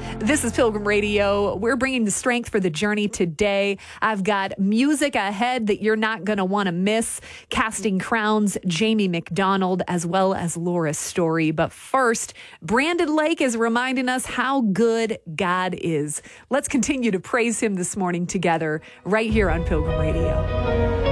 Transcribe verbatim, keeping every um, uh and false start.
This is Pilgrim Radio. We're bringing the strength for the journey today. I've got music ahead that you're not going to want to miss. Casting Crowns, Jamie McDonald, as well as Laura Story. But first, Brandon Lake is reminding us how good God is. Let's continue to praise him this morning together right here on Pilgrim Radio.